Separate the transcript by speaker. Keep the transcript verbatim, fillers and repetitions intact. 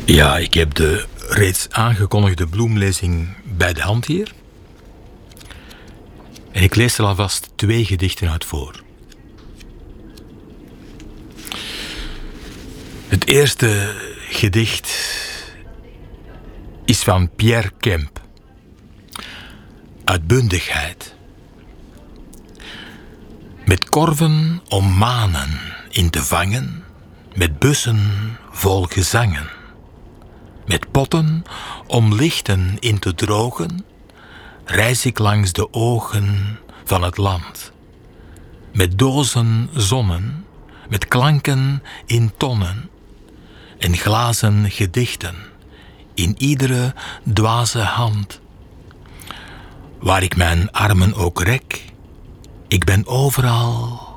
Speaker 1: Ja, ik heb de reeds aangekondigde bloemlezing bij de hand hier. En ik lees er alvast twee gedichten uit voor. Het eerste gedicht is van Pierre Kemp. Uitbundigheid. Met korven om manen in te vangen, met bussen vol gezangen. Met potten om lichten in te drogen, reis ik langs de ogen van het land. Met dozen zonnen, met klanken in tonnen en glazen gedichten in iedere dwaze hand. Waar ik mijn armen ook rek, ik ben overal